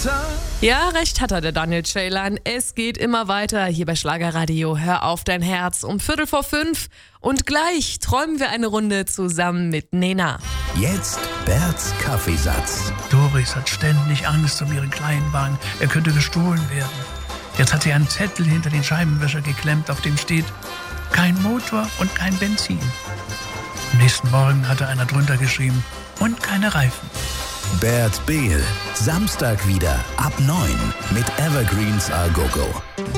Ja, recht hat er, der Daniel Ceylan. Es geht immer weiter hier bei Schlagerradio. Hör auf dein Herz um 4:45. Und gleich träumen wir eine Runde zusammen mit Nena. Jetzt Berts Kaffeesatz. Doris hat ständig Angst um ihren Kleinwagen. Er könnte gestohlen werden. Jetzt hat sie einen Zettel hinter den Scheibenwischer geklemmt, auf dem steht: kein Motor und kein Benzin. Am nächsten Morgen hatte einer drunter geschrieben: und keine Reifen. Bert Behl, Samstag wieder ab 9 mit Evergreens A Go Go.